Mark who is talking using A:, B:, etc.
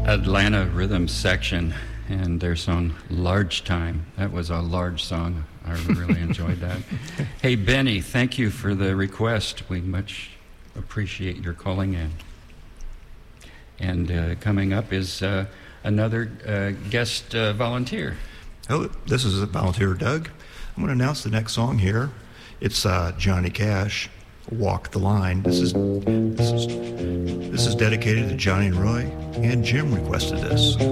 A: Atlanta Rhythm Section and their song Large Time. That was a large song. I really enjoyed that. Hey, Benny, thank you for the request. We much appreciate your calling in. And coming up is another guest volunteer.
B: Oh, this is a volunteer, Doug. I'm going to announce the next song here. It's Johnny Cash, Walk the Line. This is dedicated to Johnny and Roy, and Jim requested this.